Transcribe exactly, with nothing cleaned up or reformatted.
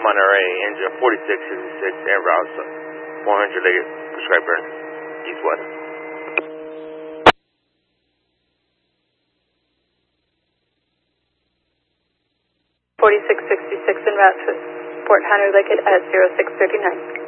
R A, engine forty-six sixty-six, en route, four hundred Lake prescribed burn, east-west. forty-six sixty-six en route to Port Hunter Liquid at zero six thirty-nine.